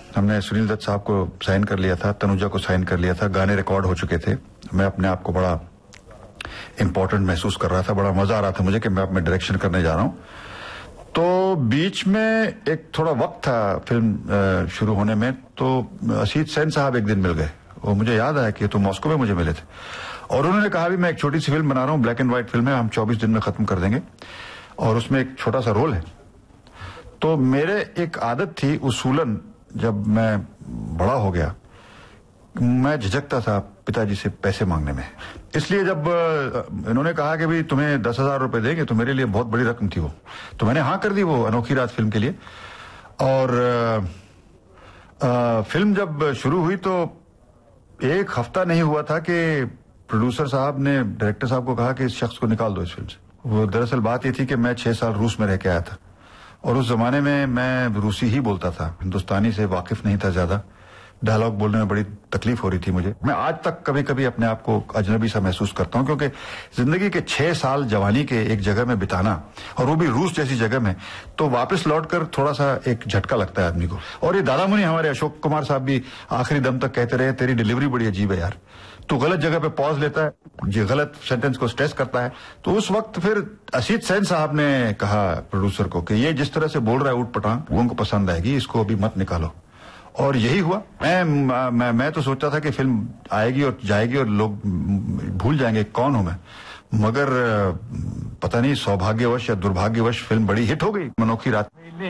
हमने सुनील दत्त साहब को साइन कर लिया था, तनुजा को साइन कर लिया था, गाने रिकॉर्ड हो चुके थे। मैं अपने आप को बड़ा इम्पोर्टेंट महसूस कर रहा था, बड़ा मजा आ रहा था मुझे कि मैं अपने डायरेक्शन करने जा रहा हूं। तो बीच में एक थोड़ा वक्त था फिल्म शुरू होने में, तो असीत सेन साहब एक दिन मिल गए। वो मुझे याद आया कि तो मॉस्को में मुझे मिले थे और उन्होंने कहा भी मैं एक छोटी सी फिल्म बना रहा हूं, ब्लैक एंड व्हाइट फिल्म है, हम 24 दिन में खत्म कर देंगे और उसमें एक छोटा सा रोल है। तो मेरे एक आदत थी उसूलन, जब मैं बड़ा हो गया मैं झिझकता था पिताजी से पैसे मांगने में। इसलिए जब इन्होंने कहा कि भाई तुम्हें 10,000 रुपए देंगे, तो मेरे लिए बहुत बड़ी रकम थी वो, तो मैंने हाँ कर दी वो अनोखी रात फिल्म के लिए। और फिल्म जब शुरू हुई तो एक हफ्ता नहीं हुआ था कि प्रोड्यूसर साहब ने डायरेक्टर साहब को कहा कि इस शख्स को निकाल दो इस फिल्म से। वो दरअसल बात ये थी कि मैं 6 साल रूस में रह के आया था और उस जमाने में मैं रूसी ही बोलता था, हिंदुस्तानी से वाकिफ नहीं था ज्यादा। डायलॉग बोलने में बड़ी तकलीफ हो रही थी मुझे। मैं आज तक कभी कभी अपने आप को अजनबी सा महसूस करता हूं, क्योंकि जिंदगी के 6 साल जवानी के एक जगह में बिताना, और वो भी रूस जैसी जगह में, तो वापस लौटकर थोड़ा सा एक झटका लगता है आदमी को। और ये दादा मुनि हमारे अशोक कुमार साहब भी आखिरी दम तक कहते रहे, तेरी डिलीवरी बड़ी अजीब है यार, तू गलत जगह पे पॉज लेता है, ये गलत सेंटेंस को स्ट्रेस करता है। तो उस वक्त फिर असीत सेन साहब ने कहा प्रोड्यूसर को कि ये जिस तरह से बोल रहा है ऊट पटांग, वो उनको पसंद आएगी, इसको अभी मत निकालो। और यही हुआ। मैं तो सोचता था कि फिल्म आएगी और जाएगी और लोग भूल जाएंगे कौन हूं मैं, मगर पता नहीं सौभाग्यवश या दुर्भाग्यवश फिल्म बड़ी हिट हो गई, अनोखी रात।